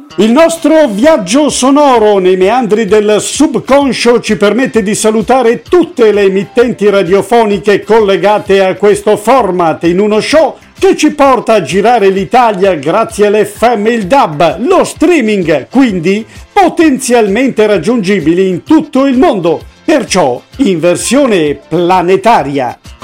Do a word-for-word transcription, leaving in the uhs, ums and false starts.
Il nostro viaggio sonoro nei meandri del subconscio ci permette di salutare tutte le emittenti radiofoniche collegate a questo format in uno show che ci porta a girare l'Italia grazie all'F M e il D A B, lo streaming, quindi potenzialmente raggiungibili in tutto il mondo, perciò in versione planetaria.